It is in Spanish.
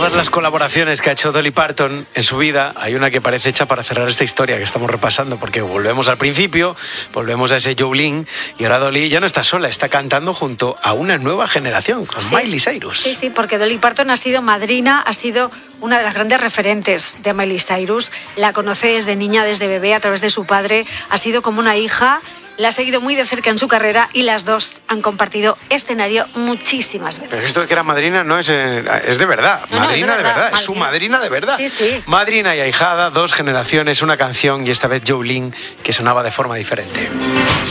todas las colaboraciones que ha hecho Dolly Parton en su vida, hay una que parece hecha para cerrar esta historia que estamos repasando, porque volvemos al principio, volvemos a ese Jolene, y ahora Dolly ya no está sola, está cantando junto a una nueva generación, con Miley Cyrus. Sí, porque Dolly Parton ha sido madrina, ha sido una de las grandes referentes de Miley Cyrus. La conoce desde niña, desde bebé, a través de su padre, ha sido como una hija. La ha seguido muy de cerca en su carrera y las dos han compartido escenario muchísimas veces. Pero esto de que era madrina no es de verdad. No, Madrina de verdad. Es su madrina de verdad. Sí. Madrina y ahijada, 2 generaciones, una canción y esta vez Jolene, que sonaba de forma diferente.